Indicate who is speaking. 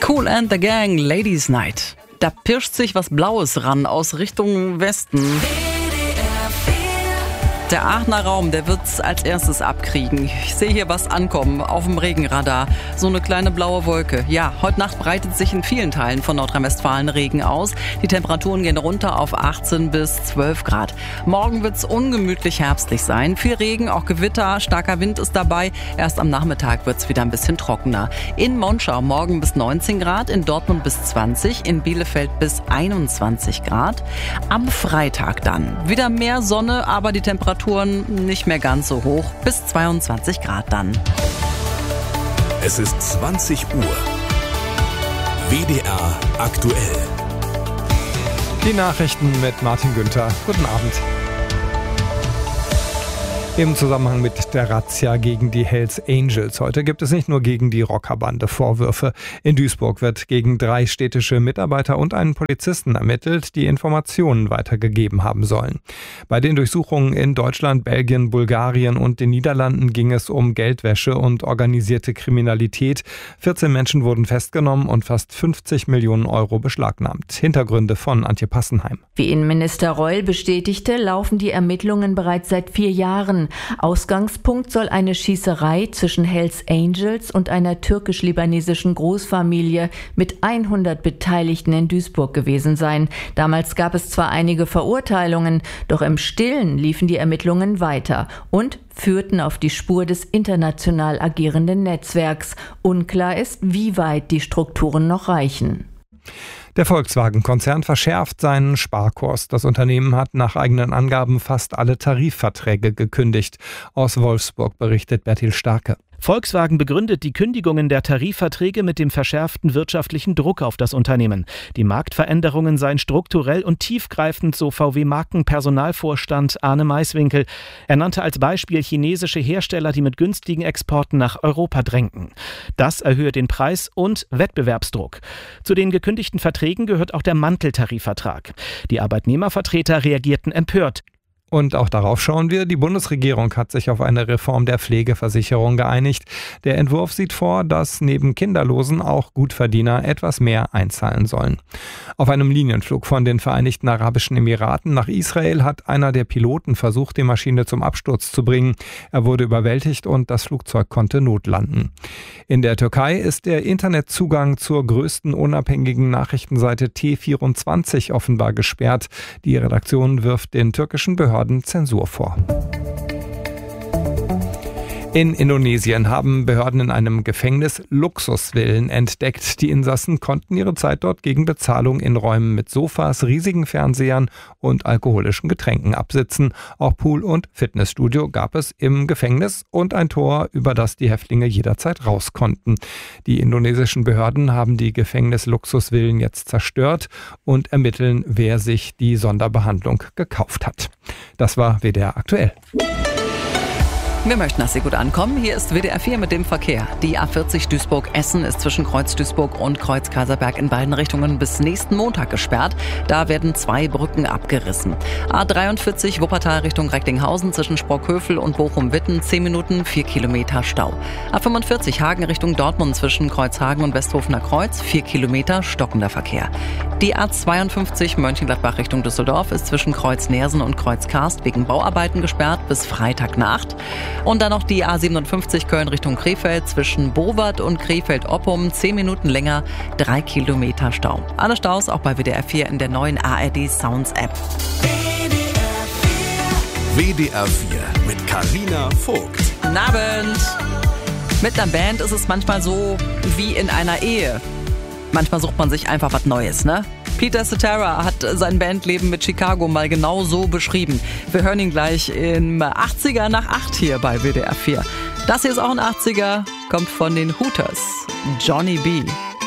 Speaker 1: Kool and the Gang, Ladies Night. Da pirscht sich was Blaues ran aus Richtung Westen. Der Aachener Raum, der wird's als erstes abkriegen. Ich sehe hier was ankommen auf dem Regenradar. So eine kleine blaue Wolke. Ja, heute Nacht breitet sich in vielen Teilen von Nordrhein-Westfalen Regen aus. Die Temperaturen gehen runter auf 18 bis 12 Grad. Morgen wird's ungemütlich herbstlich sein. Viel Regen, auch Gewitter, starker Wind ist dabei. Erst am Nachmittag wird's wieder ein bisschen trockener. In Monschau morgen bis 19 Grad, in Dortmund bis 20, in Bielefeld bis 21 Grad. Am Freitag dann wieder mehr Sonne, aber die Temperaturen nicht mehr ganz so hoch, bis 22 Grad dann.
Speaker 2: Es ist 20 Uhr. WDR aktuell.
Speaker 3: Die Nachrichten mit Martin Günther. Guten Abend. Im Zusammenhang mit der Razzia gegen die Hells Angels heute gibt es nicht nur gegen die Rockerbande Vorwürfe. In Duisburg wird gegen 3 städtische Mitarbeiter und einen Polizisten ermittelt, die Informationen weitergegeben haben sollen. Bei den Durchsuchungen in Deutschland, Belgien, Bulgarien und den Niederlanden ging es um Geldwäsche und organisierte Kriminalität. 14 Menschen wurden festgenommen und fast 50 Millionen Euro beschlagnahmt. Hintergründe von Antje Passenheim.
Speaker 4: Wie Innenminister Reul bestätigte, laufen die Ermittlungen bereits seit 4 Jahren. Ausgangspunkt soll eine Schießerei zwischen Hells Angels und einer türkisch-libanesischen Großfamilie mit 100 Beteiligten in Duisburg gewesen sein. Damals gab es zwar einige Verurteilungen, doch im Stillen liefen die Ermittlungen weiter und führten auf die Spur des international agierenden Netzwerks. Unklar ist, wie weit die Strukturen noch reichen.
Speaker 3: Der Volkswagen-Konzern verschärft seinen Sparkurs. Das Unternehmen hat nach eigenen Angaben fast alle Tarifverträge gekündigt. Aus Wolfsburg berichtet Bertil Starke.
Speaker 5: Volkswagen begründet die Kündigungen der Tarifverträge mit dem verschärften wirtschaftlichen Druck auf das Unternehmen. Die Marktveränderungen seien strukturell und tiefgreifend, so VW-Markenpersonalvorstand Arne Maiswinkel. Er nannte als Beispiel chinesische Hersteller, die mit günstigen Exporten nach Europa drängten. Das erhöhe den Preis und Wettbewerbsdruck. Zu den gekündigten Verträgen gehört auch der Manteltarifvertrag. Die Arbeitnehmervertreter reagierten empört.
Speaker 3: Und auch darauf schauen wir. Die Bundesregierung hat sich auf eine Reform der Pflegeversicherung geeinigt. Der Entwurf sieht vor, dass neben Kinderlosen auch Gutverdiener etwas mehr einzahlen sollen. Auf einem Linienflug von den Vereinigten Arabischen Emiraten nach Israel hat einer der Piloten versucht, die Maschine zum Absturz zu bringen. Er wurde überwältigt und das Flugzeug konnte notlanden. In der Türkei ist der Internetzugang zur größten unabhängigen Nachrichtenseite T24 offenbar gesperrt. Die Redaktion wirft den türkischen Behörden Zensur vor. In Indonesien haben Behörden in einem Gefängnis Luxusvillen entdeckt. Die Insassen konnten ihre Zeit dort gegen Bezahlung in Räumen mit Sofas, riesigen Fernsehern und alkoholischen Getränken absitzen. Auch Pool- und Fitnessstudio gab es im Gefängnis und ein Tor, über das die Häftlinge jederzeit raus konnten. Die indonesischen Behörden haben die Gefängnis-Luxusvillen jetzt zerstört und ermitteln, wer sich die Sonderbehandlung gekauft hat. Das war WDR aktuell.
Speaker 1: Wir möchten, dass Sie gut ankommen. Hier ist WDR 4 mit dem Verkehr. Die A40 Duisburg-Essen ist zwischen Kreuz Duisburg und Kreuz Kaiserberg in beiden Richtungen bis nächsten Montag gesperrt. Da werden 2 Brücken abgerissen. A43 Wuppertal Richtung Recklinghausen zwischen Sprockhövel und Bochum-Witten 10 Minuten, 4 Kilometer Stau. A45 Hagen Richtung Dortmund zwischen Kreuzhagen und Westhofener Kreuz 4 Kilometer stockender Verkehr. Die A52 Mönchengladbach Richtung Düsseldorf ist zwischen Kreuz Neersen und Kreuz Karst wegen Bauarbeiten gesperrt bis Freitagnacht. Und dann noch die A57 Köln Richtung Krefeld zwischen Bowart und Krefeld-Oppum 10 Minuten länger, 3 Kilometer Stau. Alle Staus auch bei WDR 4 in der neuen ARD Sounds App.
Speaker 2: WDR 4 mit Carina Vogt.
Speaker 1: Guten Abend. Mit einer Band ist es manchmal so wie in einer Ehe. Manchmal sucht man sich einfach was Neues, ne? Peter Cetera hat sein Bandleben mit Chicago mal genau so beschrieben. Wir hören ihn gleich im 80er nach 8 hier bei WDR 4. Das hier ist auch ein 80er, kommt von den Hooters. Johnny B.